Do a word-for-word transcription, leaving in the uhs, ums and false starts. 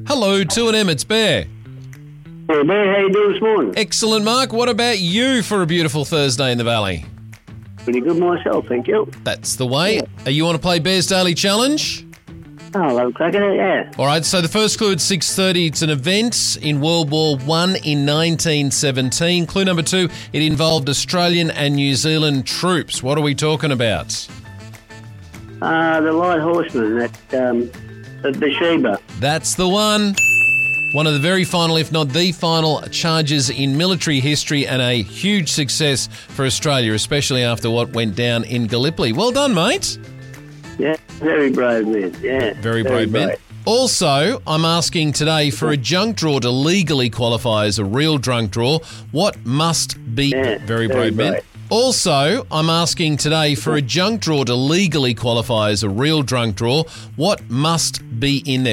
Hello, two and M, it's Bear. Hey, Bear, how you doing this morning? Excellent, Mark. What about you for a beautiful Thursday in the Valley? Pretty good myself, thank you. That's the way. Yeah. Are you want to play Bear's Daily Challenge? Oh, hello, cracking it, yeah. All right, so the first clue at six thirty, it's an event in World War One in nineteen seventeen. Clue number two, it involved Australian and New Zealand troops. What are we talking about? Uh, the Light Horseman at, um, at Bathsheba. That's the one. One of the very final, if not the final, charges in military history and a huge success for Australia, especially after what went down in Gallipoli. Well done, mate. Yeah, very brave man, yeah. Very brave man. Also, I'm asking today for a junk draw to legally qualify as a real drunk draw. What must be... Yeah, very very brave man. brave. Also, I'm asking today for a junk draw to legally qualify as a real drunk draw. What must be in there?